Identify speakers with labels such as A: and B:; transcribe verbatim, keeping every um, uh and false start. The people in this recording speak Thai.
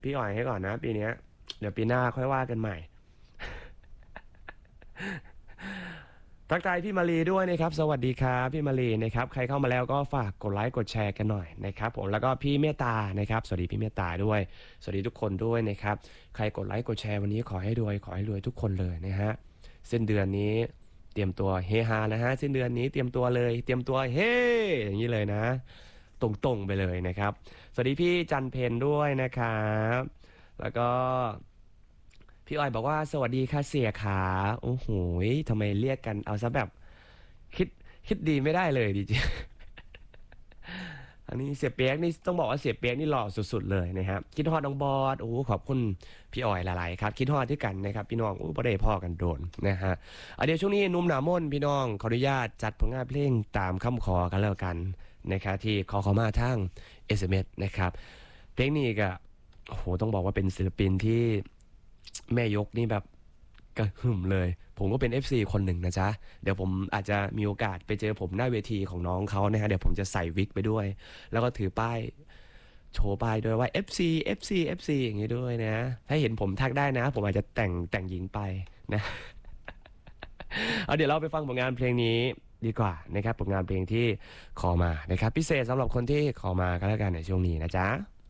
A: พี่อ่อยให้ก่อนนะปีนี้เดี๋ยวปีหน้าค่อยว่ากันใหม่ทักทายพี่มารีด้วยนะครับสวัสดีครับพี่มารีนะครับใครเข้ามาแล้วก็ฝากกดไลค์กดแชร์กันหน่อยนะครับผมแล้วก็พี่เมตตานะครับสวัสดีพี่เมตตาด้วยสวัสดีทุกคนด้วยนะครับใครกดไลค์กดแชร์วันนี้ขอให้รวยขอให้รวยทุกคนเลยนะฮะสิ้นเดือนนี้เตรียมตัวเฮฮานะฮะสิ้นเดือนนี้เตรียมตัวเลยเตรียมตัวเฮ้อย่างนี้เลยนะตรงๆไปเลยนะครับสวัสดีพี่จันเพนด้วยนะครับแล้วก็ พี่อ้อยบอกว่าสวัสดีค่ะเสียขาโอ้โหยทำไมเรียกกันเอาซะแบบคิดคิดดีไม่ได้เลยดิจิอันนี้เสียเปียกนี่ต้องบอกว่าเสียเปียกนี่หล่อสุดๆเลยนะครับคิดฮอดน้องบอสโอ้โหขอบคุณพี่อ้อยหลายๆครับคิดฮอดที่กันนะครับพี่น้องโอ้ประเดี๋ยวพ่อกันโดนนะฮะเอาเดี๋ยวช่วงนี้หนุ่มหนามนพี่น้องขออนุญาตจัดผลงานเพลงตามคำขอกันแล้วกันนะครับที่ขอเขามาทาง เอส เอ็ม เอส นะครับเพลงนี้ก็โอ้โหต้องบอกว่าเป็นศิลปินที่ แม่ยกนี่แบบกระหึ่มเลย ผมก็เป็น เอฟ ซี คนหนึ่งนะจ๊ะ เดี๋ยวผมอาจจะมีโอกาสไปเจอผมหน้าเวทีของน้องเขานะฮะเดี๋ยวผมจะใส่วิกไปด้วย แล้วก็ถือป้ายโชว์ป้ายด้วยว่า เอฟ ซี เอฟ ซี เอฟ ซี อย่างนี้ด้วยนะ ถ้าเห็นผมทักได้นะ ผมอาจจะแต่งแต่งหญิงไปนะเอาเดี๋ยวเราไปฟังผลงานเพลงนี้ดีกว่านะครับผลงานเพลงที่ขอมานะครับพิเศษสำหรับคนที่ขอมาก็แล้วกันในช่วงนี้นะจ๊ะ